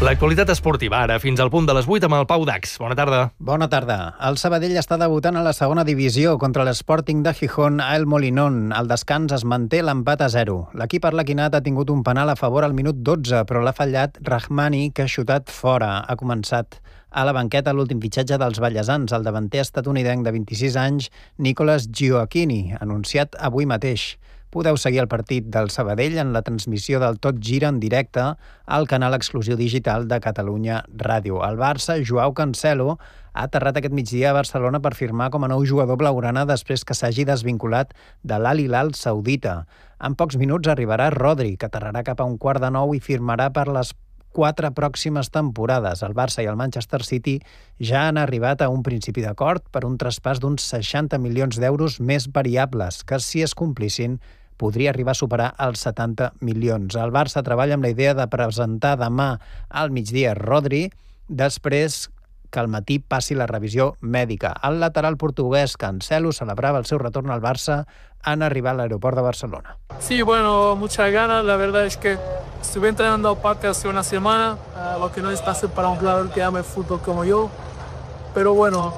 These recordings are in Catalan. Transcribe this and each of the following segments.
L'actualitat esportiva ara, fins al punt de les 8 amb el Pau Dax. Bona tarda. Bona tarda. El Sabadell està debutant a la segona divisió contra l'Sporting de Gijón a El Molinón. Al descans es manté l'empat a 0. L'equip arlequinat ha tingut un penal a favor al minut 12, però l'ha fallat Rahmani, que ha xutat fora. Ha començat a la banqueta l'últim fitxatge dels ballesans, el davanter estatunidenc de 26 anys, Nicolas Gioacchini, anunciat avui mateix. Podeu seguir el partit del Sabadell en la transmissió del Tot Gira en directe al canal exclusiu digital de Catalunya Ràdio. El Barça, Joao Cancelo, ha aterrat aquest migdia a Barcelona per firmar com a nou jugador blaugrana després que s'hagi desvinculat de l'Al Hilal saudita. En pocs minuts arribarà Rodri, que aterrarà cap a 8:45 i firmarà per les 4 pròximes temporades. El Barça i el Manchester City ja han arribat a un principi d'acord per un traspàs d'uns 60 milions d'euros més variables, que si es complissin podria arribar a superar els 70 milions. El Barça treballa amb la idea de presentar demà al migdia Rodri, després que al matí passi la revisió mèdica. El lateral portuguès Cancelo celebrava el seu retorn al Barça en arribar a l'aeroport de Barcelona. Sí, bueno, muchas ganas. La verdad es que estuve entrenando al parque hace una semana, lo que no es fácil para un jugador que ama el fútbol como yo. Pero bueno,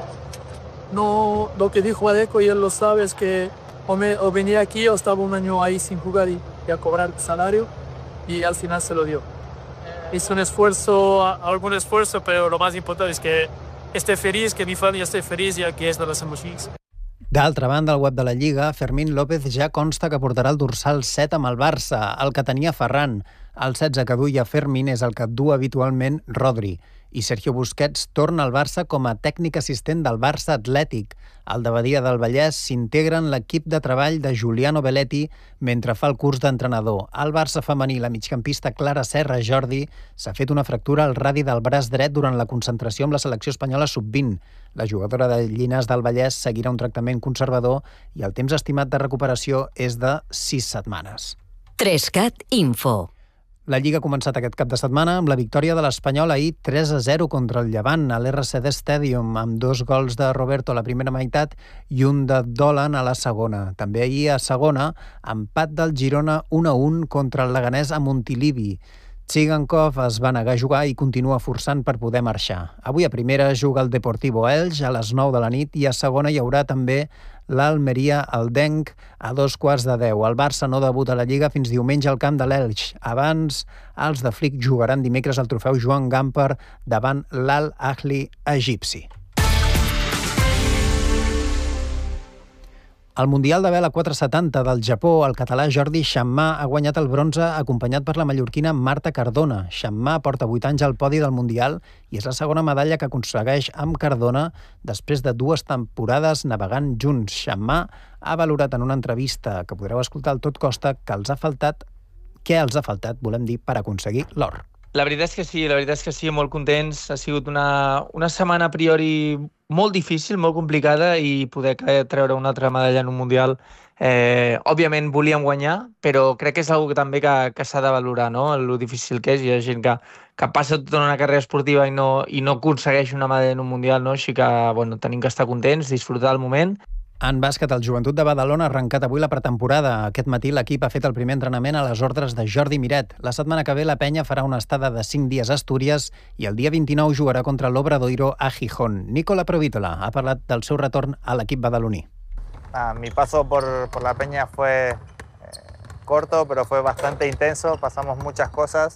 no, lo que dijo Adeco, y él lo sabe, es que o venía aquí o estaba un año ahí sin jugar y a cobrar salario, y al final se lo dio. Hice algún esfuerzo, pero lo más importante es que esté feliz, que mi familia esté feliz, y aquí es donde hacemos feliz. D'altra banda, al web de la Lliga, Fermín López ja consta que portarà el dorsal 7 amb el Barça, el que tenia Ferran. El 16 que duia Fermín és el que du habitualment Rodri. I Sergio Busquets torna al Barça com a tècnic assistent del Barça Atlètic. El de Badia del Vallès s'integra en l'equip de treball de Giuliano Belletti mentre fa el curs d'entrenador. Al Barça femení, la migcampista Clara Serra Jordi s'ha fet una fractura al radi del braç dret durant la concentració amb la selecció espanyola sub-20. La jugadora de Llinars del Vallès seguirà un tractament conservador i el temps estimat de recuperació és de 6 setmanes. 3CAT Info. La Lliga ha començat aquest cap de setmana amb la victòria de l'Espanyol ahir 3-0 contra el Llevant a l'RCD Stadium, amb 2 gols de Roberto a la primera meitat i un de Dolan a la segona. També ahir a segona, empat del Girona 1-1 contra el Leganés a Montilivi. Tsigankov es va negar a jugar i continua forçant per poder marxar. Avui a primera juga el Deportivo Elx a les 9 de la nit i a segona hi haurà també l'Almeria Aldenc a 9:15. El Barça no debuta a la Lliga fins diumenge al camp de l'Elx. Abans, els de Flick jugaran dimecres al trofeu Joan Gamper davant l'Al Ahly egipci. Al Mundial de Vela 470 del Japó, el català Jordi Xammà ha guanyat el bronze acompanyat per la mallorquina Marta Cardona. Xammà porta 8 anys al podi del Mundial i és la segona medalla que aconsegueix amb Cardona després de 2 temporades navegant junts. Xammà ha valorat en una entrevista que podreu escoltar al Tot Costa què els ha faltat, volem dir, per aconseguir l'or. La veritat és que sí, molt contents. Ha sigut una setmana a priori molt difícil, molt complicada, i poder treure una altra medalla en un Mundial. Òbviament volíem guanyar, però crec que és una cosa també que s'ha de valorar, no? El difícil que és. Hi ha gent que passa tota una carrera esportiva i no aconsegueix una medalla en un Mundial, no? Així que tenim que estar contents, disfrutar del moment. En bàsquet, el Joventut de Badalona ha arrencat avui la pretemporada. Aquest matí l'equip ha fet el primer entrenament a les ordres de Jordi Miret. La setmana que ve la penya farà una estada de 5 dies a Astúries i el dia 29 jugarà contra l'Obradoiro a Gijón. Nicola Provítola ha parlat del seu retorn a l'equip badaloní. Mi paso por la peña fue corto, pero fue bastante intenso. Pasamos muchas cosas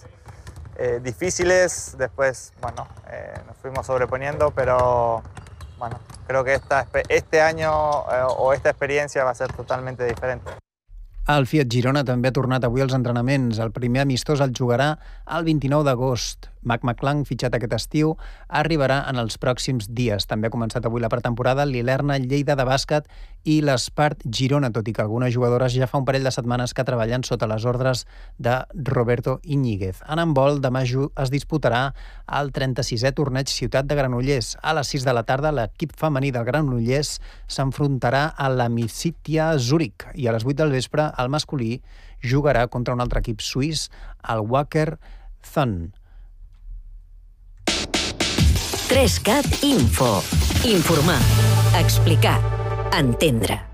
difíciles. Después, nos fuimos sobreponiendo, pero creo que este año o esta experiencia va a ser totalmente diferente. El Fiat Girona també ha tornat avui als entrenaments. El primer amistós el jugarà el 29 d'agost. Mac McClung, fitxat aquest estiu, arribarà en els pròxims dies. També ha començat avui la pretemporada l'Ilerna Lleida de bàsquet i l'Espart Girona, tot i que algunes jugadores ja fa un parell de setmanes que treballen sota les ordres de Roberto Iñiguez. En handbol, demà es disputarà el 36è torneig Ciutat de Granollers. A les 6 de la tarda, l'equip femení del Granollers s'enfrontarà a l'Amicitia Zurich i a les 8 del vespre el masculí jugarà contra un altre equip suís, el Wacker Thun. 3CAT Info. Informar, explicar, entendre.